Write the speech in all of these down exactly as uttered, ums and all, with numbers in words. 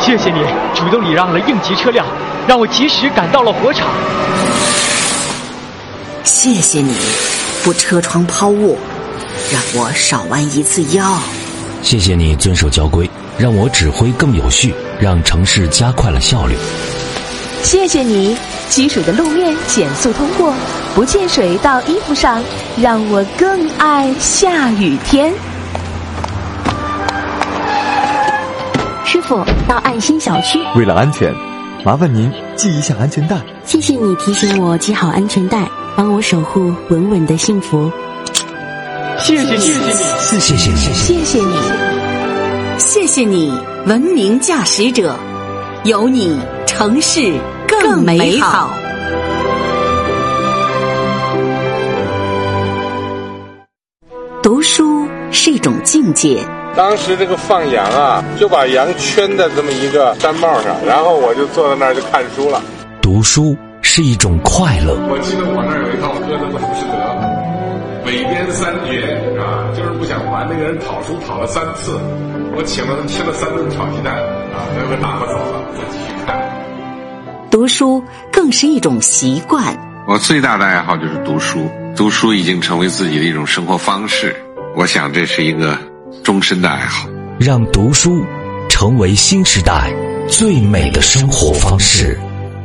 谢谢你主动礼让了应急车辆，让我及时赶到了火场。 谢谢你不车窗抛物，让我少弯一次腰。 谢谢你遵守交规，让我指挥更有序，让城市加快了效率。 谢谢你积水的路面减速通过，不溅水到衣服上，让我更爱下雨天。 师傅，到爱心小区。 为了安全，麻烦您系一下安全带。 谢谢你提醒我系好安全带，帮我守护稳稳的幸福。 谢谢你，谢谢你， 谢谢你， 谢谢你， 谢谢你，文明驾驶者，有你，城市更美好。读书是一种境界。 当时这个放羊啊，就把羊圈在这么一个山帽上，然后我就坐在那儿就看书了。 读书是一种快乐。 我记得我那儿有一套歌德的《浮士德》，韦编三绝啊，就是不想还那个人讨书讨了三次，我请了他吃了三顿炒鸡蛋啊，最后打发走了，我继续看。 读书更是一种习惯。 我最大的爱好就是读书，读书已经成为自己的一种生活方式，我想这是一个终身的爱好。 让读书成为新时代最美的生活方式。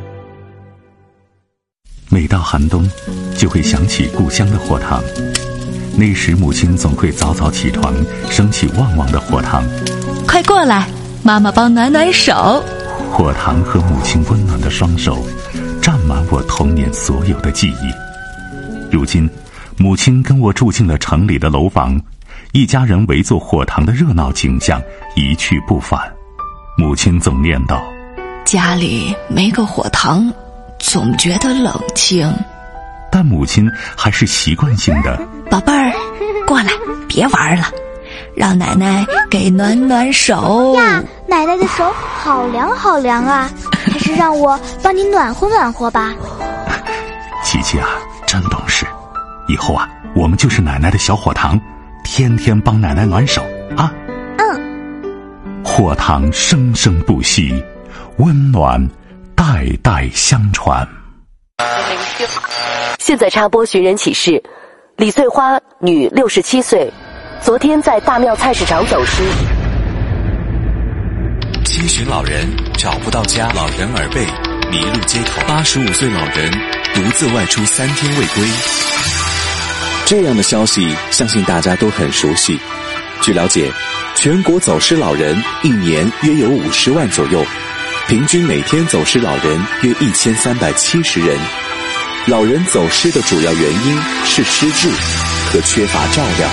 每到寒冬，就会想起故乡的火塘。那时母亲总会早早起床，升起旺旺的火塘。 快过来，妈妈帮暖暖手。 火塘和母亲温暖的双手，占满我童年所有的记忆。如今，母亲跟我住进了城里的楼房，一家人围坐火塘的热闹景象一去不返。母亲总念叨： 家里没个火塘，总觉得冷清。 但母亲还是习惯性的： 宝贝儿，过来，别玩了，让奶奶给暖暖手呀。奶奶的手好凉好凉啊，还是让我帮你暖和暖和吧。 琪琪啊，真懂事，以后啊，我们就是奶奶的小火塘，天天帮奶奶暖手啊。 嗯。 火塘生生不息，温暖代代相传。 现在插播寻人启事：李穗花，女，六十七岁，昨天在大庙菜市场走失。 七旬老人找不到家，老人耳背，迷路街头。八十五岁老人独自外出三天未归。 这样的消息，相信大家都很熟悉。据了解，全国走失老人一年约有五十万左右，平均每天走失老人约一千三百七十人。老人走失的主要原因是失智和缺乏照料。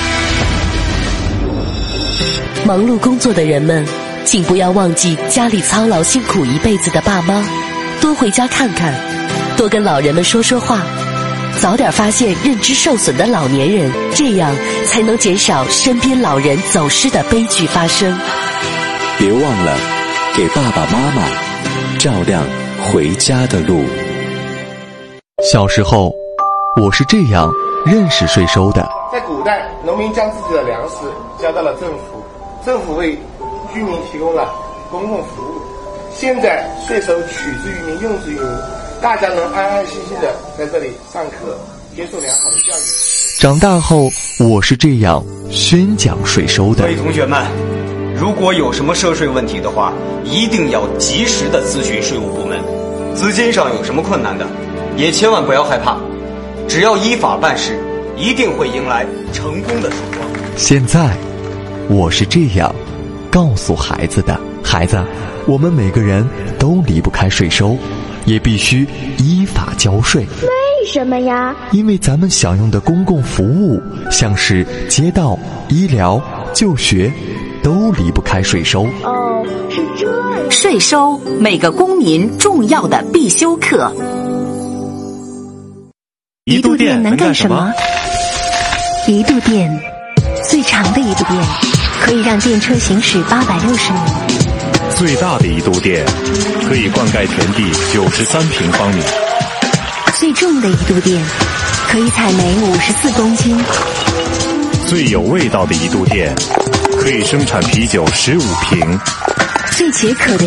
忙碌工作的人们，请不要忘记家里操劳辛苦一辈子的爸妈，多回家看看，多跟老人们说说话，早点发现认知受损的老年人，这样才能减少身边老人走失的悲剧发生。 别忘了给爸爸妈妈照亮回家的路。 小时候，我是这样认识税收的。 在古代，农民将自己的粮食交到了政府，政府为居民提供了公共服务。现在税收取之于民，用之于民，大家能安安心心的在这里上课，接受良好的教育。 长大后，我是这样宣讲税收的。 各位同学们，如果有什么涉税问题的话，一定要及时的咨询税务部门。资金上有什么困难的，也千万不要害怕，只要依法办事，一定会迎来成功的曙光。 现在，我是这样告诉孩子的：孩子，我们每个人都离不开税收，也必须依法交税。 为什么呀？ 因为咱们享用的公共服务，像是街道、医疗、就学，都离不开税收。 哦，是这样。 税收，每个公民重要的必修课。 一度电能干什么？一度电，最长的一度电，可以让电车行驶八百六十米。 最大的一度电，可以灌溉田地九十三平方米。 最重的一度电，可以采煤五十四公斤。 最有味道的一度电，可以生产啤酒十五瓶。 最解渴的